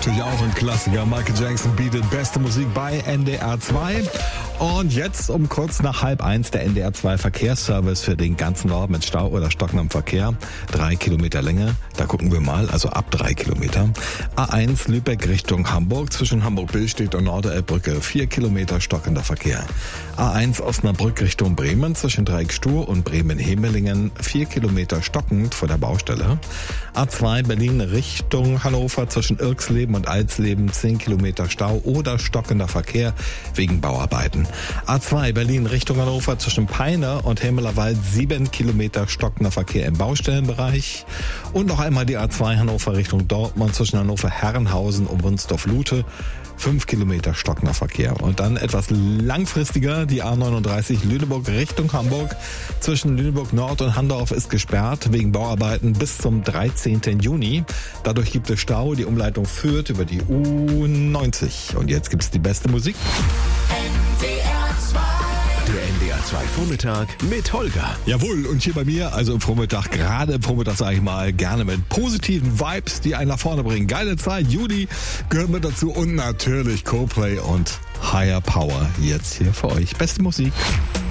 natürlich auch ein Klassiker. Michael Jackson bietet beste Musik bei NDR 2. Und jetzt um kurz nach 12:30 der NDR 2 Verkehrsservice für den ganzen Norden mit Stau oder stockendem Verkehr. 3 Kilometer Länge, da gucken wir mal, also ab 3 Kilometer. A1 Lübeck Richtung Hamburg, zwischen Hamburg-Billstedt und Norderelbbrücke 4 Kilometer stockender Verkehr. A1 Osnabrück Richtung Bremen, zwischen Dreieck-Stur und Bremen-Hemelingen 4 Kilometer stockend vor der Baustelle. A2 Berlin Richtung Hannover, zwischen Irksleben und Alsleben 10 Kilometer Stau oder stockender Verkehr wegen Bauarbeiten. A2 Berlin Richtung Hannover, zwischen Peine und Hemmelerwald 7 Kilometer stockender Verkehr im Baustellenbereich. Und noch einmal die A2 Hannover Richtung Dortmund, zwischen Hannover-Herrenhausen und Wunsdorf-Lute 5 Kilometer stockender Verkehr. Und dann etwas langfristiger, die A39 Lüneburg Richtung Hamburg. Zwischen Lüneburg Nord und Handorf ist gesperrt wegen Bauarbeiten bis zum 13. Juni. Dadurch gibt es Stau. Die Umleitung führt über die U90. Und jetzt gibt's die beste Musik. Der NDR 2 Vormittag mit Holger. Jawohl, und hier bei mir, also im Vormittag, gerade im Vormittag sage ich mal, gerne mit positiven Vibes, die einen nach vorne bringen. Geile Zeit, Juli gehört mit dazu und natürlich Coldplay und Higher Power jetzt hier für euch. Beste Musik.